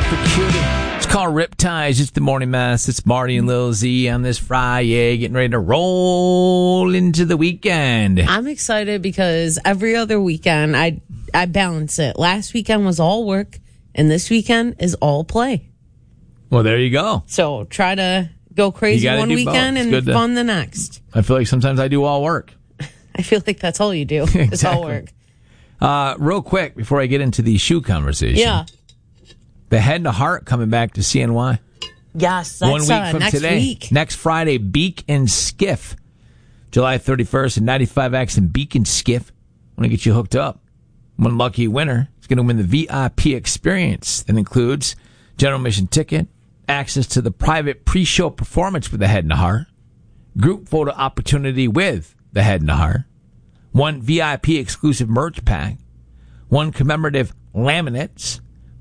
for cutie. It's called Riptides. It's the morning mess. It's Marty and Lil Z on this Friday, getting ready to roll into the weekend. I'm excited because every other weekend I balance it. Last weekend was all work, and this weekend is all play. Well, there you go. So try to go crazy one weekend and fun the next. I feel like sometimes I do all work. I feel like that's all you do. Exactly. It's all work. Real quick, before I get into the shoe conversation. Yeah. The Head and Heart coming back to CNY. Yes, that's 1 week from next today. week. Next Friday, Beak and Skiff. July 31st and 95X and Beak and Skiff. I want to get you hooked up. One lucky winner is going to win the VIP experience. That includes general admission ticket, access to the private pre-show performance with the Head and Heart, group photo opportunity with the Head and Heart, one VIP exclusive merch pack, one commemorative laminates,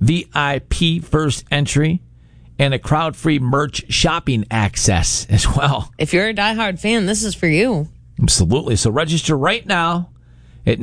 VIP first entry, and a crowd-free merch shopping access as well. If you're a diehard fan, this is for you. Absolutely. So register right now at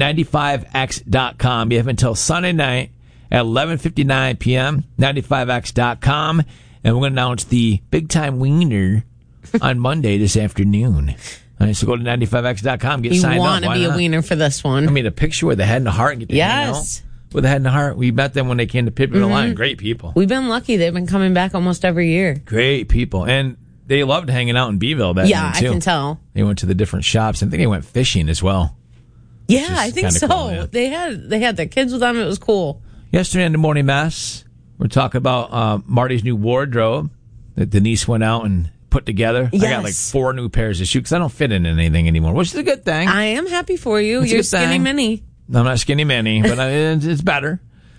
95x.com. You have until Sunday night at 11:59 p.m., 95x.com. And we're going to announce the big-time winner on Monday this afternoon. All right, so go to 95x.com, get signed up. You want to be a wiener for this one. I mean, a picture with the Head and the Heart and get to hang out with the Head and the Heart. We met them when they came to Pippi the Lion. Great people. We've been lucky. They've been coming back almost every year. Great people. And they loved hanging out in Beeville back then, too. I can tell. They went to the different shops. I think they went fishing as well. Yeah, I think so. Cool, yeah. They had their kids with them. It was cool. Yesterday in the morning mess, we're talking about Marty's new wardrobe that Denise went out and put together. Yes. I got like 4 new pairs of shoes because I don't fit in anything anymore, which is a good thing. I am happy for you. You're skinny mini. I'm not skinny mini, but it's better.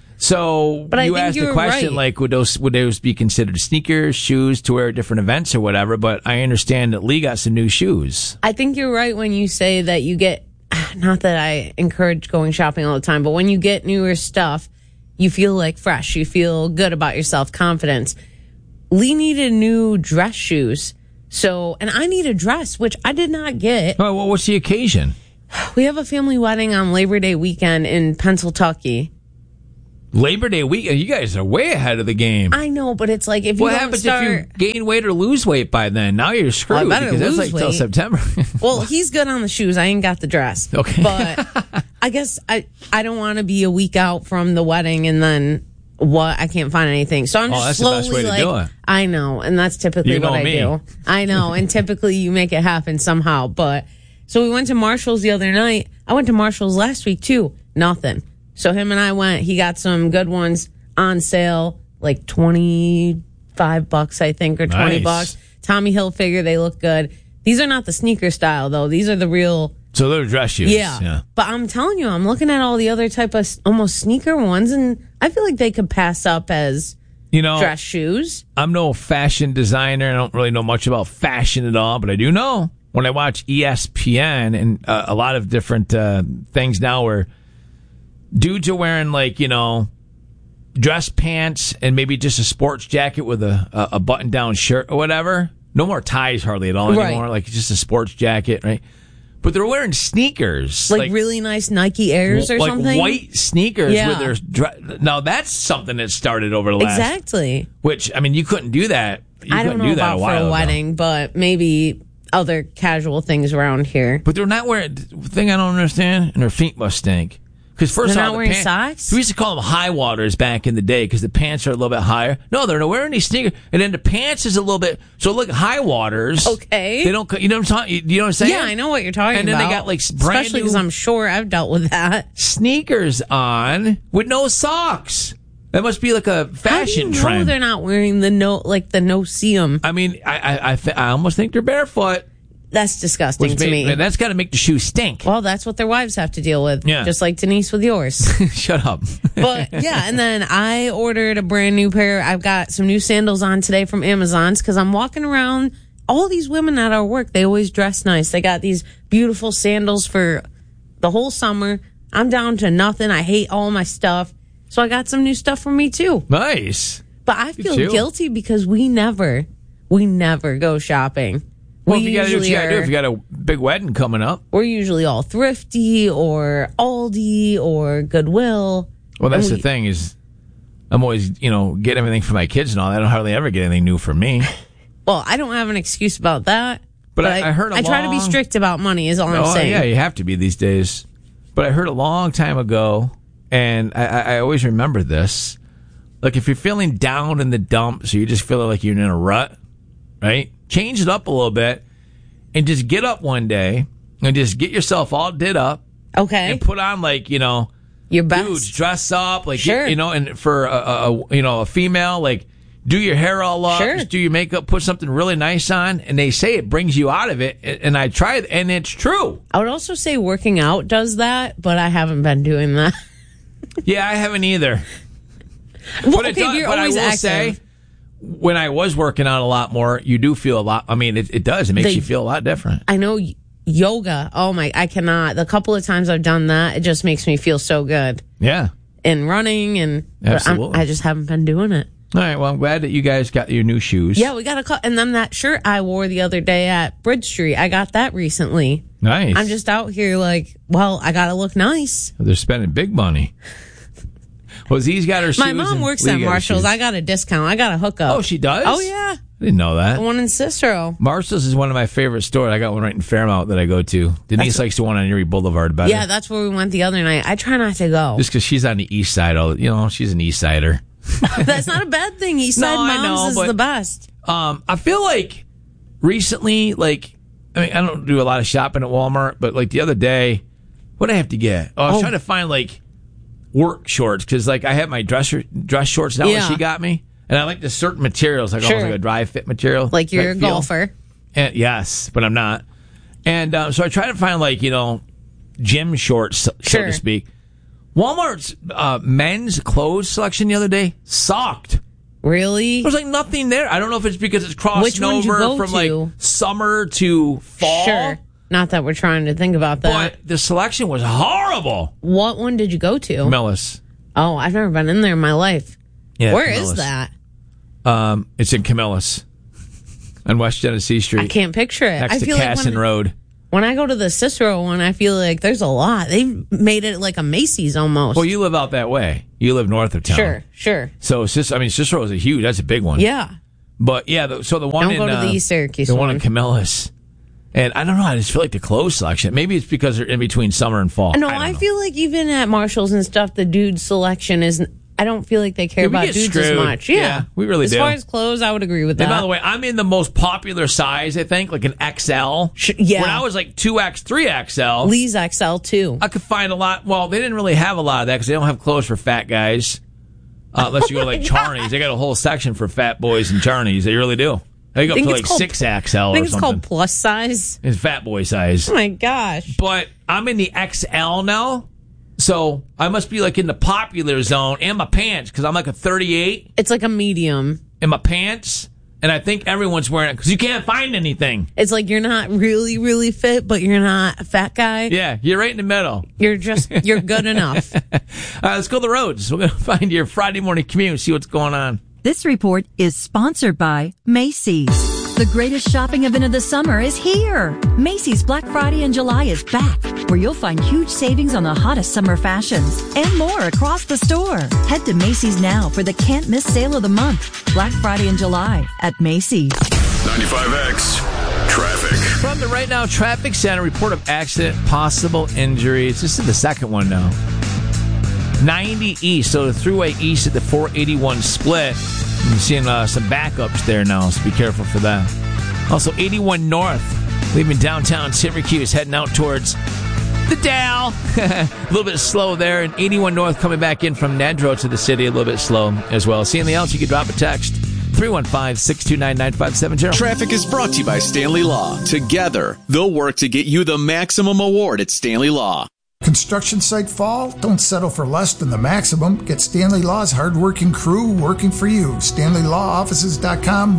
So you asked the question, like, would those be considered sneakers, shoes to wear at different events or whatever? But I understand that Lee got some new shoes. I think you're right when you say that you get, not that I encourage going shopping all the time, but when you get newer stuff, you feel like fresh. You feel good about yourself, confidence. Lee needed new dress shoes. And I need a dress, which I did not get. Oh, well, what's the occasion? We have a family wedding on Labor Day weekend in Pennsylvania. Labor Day weekend? You guys are way ahead of the game. I know, but it's like if you what happens if you gain weight or lose weight by then? Now you're screwed because that's like till September. Well, he's good on the shoes. I ain't got the dress. Okay. But I guess I don't want to be a week out from the wedding and then I can't find anything. So I'm just that's slowly the best way to do it. I know, and that's typically what I do. I know, and typically you make it happen somehow. But so we went to Marshall's the other night. I went to Marshall's last week too. Nothing. So him and I went. He got some good ones on sale, like $25, I think, or $20. Tommy Hilfiger, they look good. These are not the sneaker style though. These are the real. So they're dress shoes. Yeah. But I'm telling you, I'm looking at all the other type of almost sneaker ones, and I feel like they could pass up as dress shoes. I'm no fashion designer. I don't really know much about fashion at all, but I do know when I watch ESPN and a lot of different things now where dudes are wearing dress pants and maybe just a sports jacket with a button-down shirt or whatever. No more ties hardly at all anymore. Like just a sports jacket, right? But they're wearing sneakers. Like really nice Nike Airs or something? Like white sneakers with their... Now, that's something that started over the last... Exactly. Which, I mean, you couldn't do that. I don't know about for a wedding, but maybe other casual things around here. But they're not wearing... The thing I don't understand, and their feet must stink. Because first they're not wearing socks? We used to call them high waters back in the day because the pants are a little bit higher. No, they're not wearing any sneakers. And then the pants is a little bit... So look, high waters... Okay. They don't... You know what I'm talking... You know what I'm saying? Yeah, I know what you're talking about. And then they got like brand Especially because I'm sure I've dealt with that. Sneakers on with no socks. That must be like a fashion trend. How do you know they're not wearing the no-see-em? I mean, I almost think they're barefoot. That's disgusting to me. That's got to make the shoes stink. Well, that's what their wives have to deal with. Yeah. Just like Denise with yours. Shut up. But yeah, and then I ordered a brand new pair. I've got some new sandals on today from Amazon's because I'm walking around. All these women at our work, they always dress nice. They got these beautiful sandals for the whole summer. I'm down to nothing. I hate all my stuff. So I got some new stuff for me too. Nice. But I feel guilty because we never go shopping. Well, if you got to do what you got to do, if you got a big wedding coming up. We're usually all Thrifty or Aldi or Goodwill. Well, that's the thing is, I'm always, getting everything for my kids and all that. I don't hardly ever get anything new for me. Well, I don't have an excuse about that. But I heard I try to be strict about money is all I'm saying. Yeah, you have to be these days. But I heard a long time ago, and I always remember this. Like, if you're feeling down in the dumps, or you just feel like you're in a rut, right? Change it up a little bit and just get up one day and just get yourself all did up. Okay. And put on, like, your best. Dudes, dress up. Like, sure. And for a female, like, do your hair all up. Sure. Just do your makeup, put something really nice on. And they say it brings you out of it. And I tried, and it's true. I would also say working out does that, but I haven't been doing that. Yeah, I haven't either. Well, but you're always active. Say, when I was working out a lot more, you do feel a lot. I mean, it does. It makes you feel a lot different. I know yoga. Oh my, I cannot. The couple of times I've done that, it just makes me feel so good. Yeah. And running and I just haven't been doing it. All right. Well, I'm glad that you guys got your new shoes. Yeah, we got and then that shirt I wore the other day at Bridge Street, I got that recently. Nice. I'm just out here like, well, I got to look nice. They're spending big money. Well, Z's got her shoes. My mom works at Marshall's. I got a discount. I got a hookup. Oh, she does? Oh, yeah. I didn't know that. The one in Cicero. Marshall's is one of my favorite stores. I got one right in Fairmount that I go to. Denise likes the one on Erie Boulevard better. Yeah, that's where we went the other night. I try not to go. Just because she's on the east side. She's an east sider. That's not a bad thing. East side moms is the best. I feel like recently, I don't do a lot of shopping at Walmart, but the other day, what did I have to get? I was trying to find work shorts because I have my dress shorts now that she got me, and I like the certain materials almost like a dry fit material, like you're a golfer. And, yes, but I'm not. And so I try to find gym shorts, so to speak. Walmart's men's clothes selection the other day sucked. Really? There was nothing there. I don't know if it's because it's crossing over from summer to fall. Sure. Not that we're trying to think about that. But the selection was horrible. What one did you go to? Camillus. Oh, I've never been in there in my life. Yeah, Where is that? It's in Camillus on West Genesee Street. I can't picture it. Next to Casson Road. When I go to the Cicero one, I feel like there's a lot. They've made it like a Macy's almost. Well, you live out that way. You live north of town. Sure. So, Cicero is that's a big one. Yeah. But, yeah, so the one Don't go to the East Syracuse one in Camillus. And I don't know, I just feel like the clothes selection, maybe it's because they're in between summer and fall. No, I feel like even at Marshall's and stuff, the dude selection is, I don't feel like they care about dudes screwed. as much. Yeah, we really do. As far as clothes, I would agree with that. And by the way, I'm in the most popular size, I think, like an XL. Yeah. When I was 2X, 3XL. Lee's XL too. I could find a lot. Well, they didn't really have a lot of that because they don't have clothes for fat guys. Unless you go to Charney's. They got a whole section for fat boys and Charney's. They really do. They go up to 6XL or something. I think it's called plus size. It's fat boy size. Oh my gosh. But I'm in the XL now. So I must be in the popular zone and my pants because I'm a 38. It's like a medium. In my pants. And I think everyone's wearing it because you can't find anything. It's like you're not really, really fit, but you're not a fat guy. Yeah, you're right in the middle. You're good enough. All right, let's go to the roads. We're going to find your Friday morning commute, see what's going on. This report is sponsored by Macy's. The greatest shopping event of the summer is here. Macy's Black Friday in July is back, where you'll find huge savings on the hottest summer fashions and more across the store. Head to Macy's now for the can't miss sale of the month. Black Friday in July at Macy's. 95X Traffic. From the Right Now Traffic Center, report of accident, possible injuries. This is the second one now. 90 east, so the thruway east at the 481 split. You're seeing some backups there now, so be careful for that. Also, 81 north, leaving downtown Syracuse, heading out towards the Dow. A little bit slow there, and 81 north coming back in from Nedrow to the city, a little bit slow as well. See anything else, you can drop a text. 315-629-9570. Traffic is brought to you by Stanley Law. Together, they'll work to get you the maximum award at Stanley Law. Construction site fall? Don't settle for less than the maximum. Get Stanley Law's hardworking crew working for you. StanleyLawOffices.com,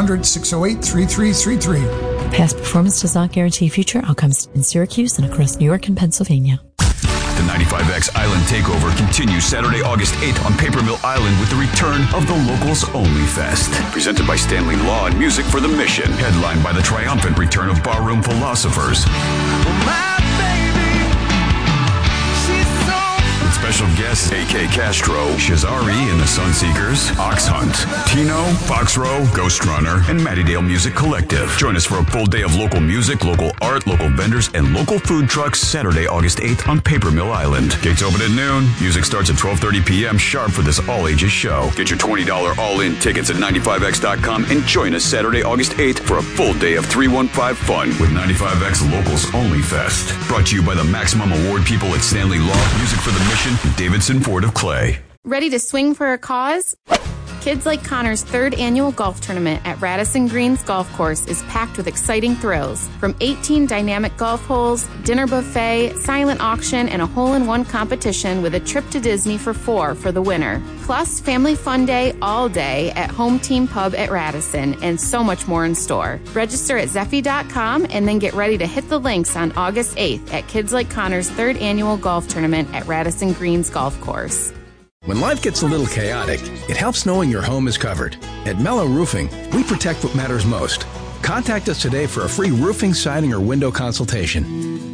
1-800-608-3333. Past performance does not guarantee future outcomes in Syracuse and across New York and Pennsylvania. The 95X Island Takeover continues Saturday, August 8th on Paper Mill Island with the return of the Locals Only Fest. Presented by Stanley Law and Music for the Mission. Headlined by the triumphant return of Barroom Philosophers. With special guests A.K. Castro, Shazari and the Sunseekers, Ox Hunt, Tino, Foxrow, Ghost Runner, and Mattydale Music Collective. Join us for a full day of local music, local art, local vendors, and local food trucks Saturday, August 8th on Paper Mill Island. Gates open at noon. Music starts at 12:30 p.m. sharp for this all-ages show. Get your $20 all-in tickets at 95X.com and join us Saturday, August 8th for a full day of 315 fun with 95X Locals Only Fest. Brought to you by the Maximum Award people at Stanley Law, Music for the Mission, and Davidson Ford of Clay. Ready to swing for a cause? Kids Like Connor's third annual golf tournament at Radisson Greens Golf Course is packed with exciting thrills. From 18 dynamic golf holes, dinner buffet, silent auction, and a hole-in-one competition with a trip to Disney for 4 for the winner. Plus, family fun day all day at Home Team Pub at Radisson, and so much more in store. Register at Zeffy.com and then get ready to hit the links on August 8th at Kids Like Connor's third annual golf tournament at Radisson Greens Golf Course. When life gets a little chaotic, it helps knowing your home is covered. At Mellow Roofing, we protect what matters most. Contact us today for a free roofing, siding, or window consultation.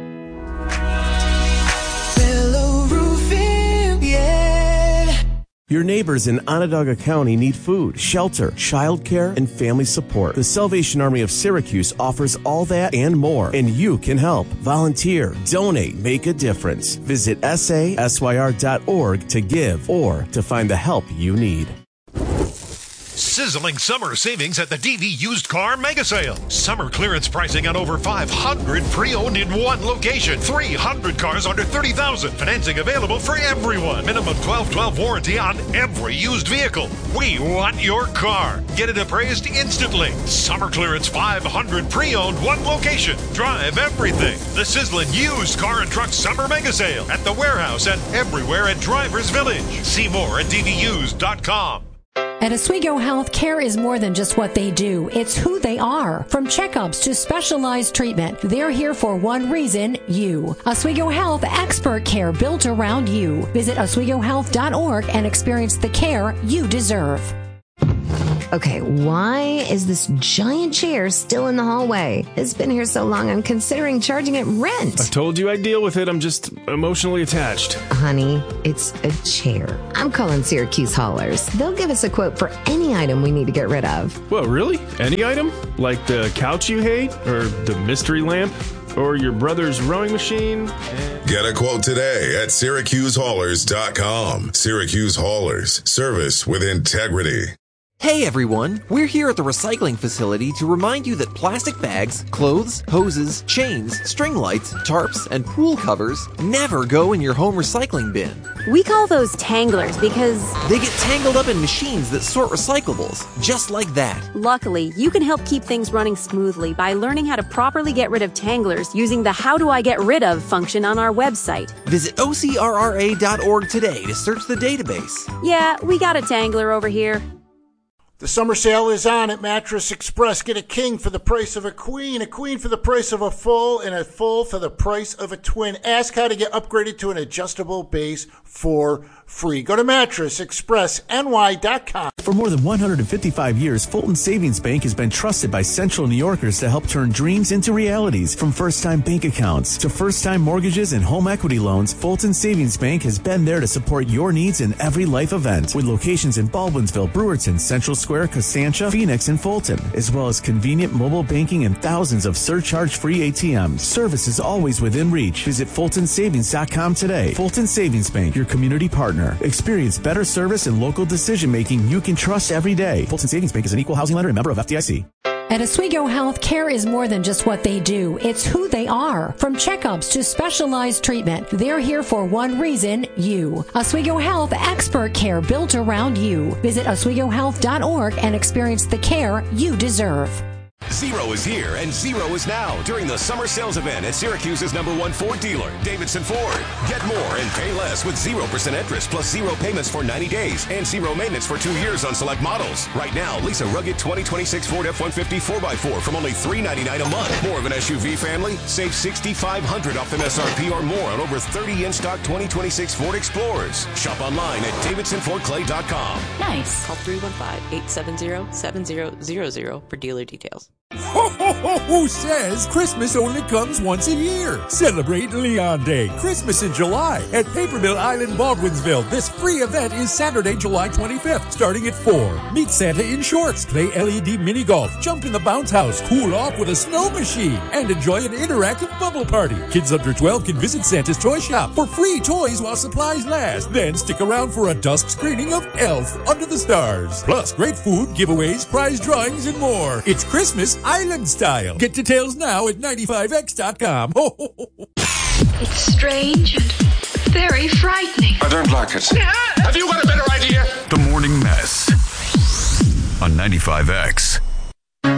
Mellow Roofing, yeah. Your neighbors in Onondaga County need food, shelter, childcare, and family support. The Salvation Army of Syracuse offers all that and more, and you can help. Volunteer, donate, make a difference. Visit sasyr.org to give or to find the help you need. Sizzling summer savings at the DV Used Car Mega Sale. Summer clearance pricing on over 500 pre-owned in one location. 300 cars under $30,000. Financing available for everyone. Minimum 12/12 warranty on every used vehicle. We want your car. Get it appraised instantly. Summer clearance 500 pre-owned, one location. Drive everything. The sizzling Used Car and Truck Summer Mega Sale at the warehouse and everywhere at Drivers Village. See more at dvused.com. At Oswego Health, care is more than just what they do. It's who they are. From checkups to specialized treatment, they're here for one reason, you. Oswego Health, expert care built around you. Visit OswegoHealth.org and experience the care you deserve. Okay, why is this giant chair still in the hallway? It's been here so long, I'm considering charging it rent. I told you I'd deal with it. I'm just emotionally attached. Honey, it's a chair. I'm calling Syracuse Haulers. They'll give us a quote for any item we need to get rid of. What, really? Any item? Like the couch you hate? Or the mystery lamp? Or your brother's rowing machine? Get a quote today at SyracuseHaulers.com. Syracuse Haulers. Service with integrity. Hey everyone, we're here at the recycling facility to remind you that plastic bags, clothes, hoses, chains, string lights, tarps, and pool covers never go in your home recycling bin. We call those tanglers because they get tangled up in machines that sort recyclables, just like that. Luckily, you can help keep things running smoothly by learning how to properly get rid of tanglers using the How Do I Get Rid Of function on our website. Visit OCRRA.org today to search the database. Yeah, we got a tangler over here. The summer sale is on at Mattress Express. Get a king for the price of a queen for the price of a full, and a full for the price of a twin. Ask how to get upgraded to an adjustable base for free. Go to MattressExpressNY.com. For more than 155 years, Fulton Savings Bank has been trusted by Central New Yorkers to help turn dreams into realities. From first-time bank accounts to first-time mortgages and home equity loans, Fulton Savings Bank has been there to support your needs in every life event. With locations in Baldwinsville, Brewerton, Central Square, Kasancha, Phoenix, and Fulton, as well as convenient mobile banking and thousands of surcharge-free ATMs. Service is always within reach. Visit FultonSavings.com today. Fulton Savings Bank, your community partner. Experience better service and local decision-making you can trust every day. Fulton Savings Bank is an equal housing lender and member of FDIC. At Oswego Health, care is more than just what they do. It's who they are. From checkups to specialized treatment, they're here for one reason, you. Oswego Health, expert care built around you. Visit OswegoHealth.org and experience the care you deserve. Zero is here and zero is now during the summer sales event at Syracuse's #1 Ford dealer, Davidson Ford. Get more and pay less with 0% interest plus zero payments for 90 days and zero maintenance for 2 years on select models. Right now, lease a rugged 2026 Ford F-150 4x4 from only $399 a month. More of an SUV family? Save $6,500 off MSRP or more on over 30 in-stock 2026 Ford Explorers. Shop online at DavidsonFordClay.com. Nice. Call 315-870-7000 for dealer details. Who says Christmas only comes once a year? Celebrate Leon Day, Christmas in July at Paper Mill Island, Baldwinsville. This free event is Saturday, July 25th, starting at 4. Meet Santa in shorts, play LED mini golf, jump in the bounce house, cool off with a snow machine, and enjoy an interactive bubble party. Kids under 12 can visit Santa's toy shop for free toys while supplies last. Then stick around for a dusk screening of Elf Under the Stars. Plus great food, giveaways, prize drawings, and more. It's Christmas Island style. Get details now at 95x.com. It's strange and very frightening. I don't like it. Have you got a better idea? The Morning Mess on 95X.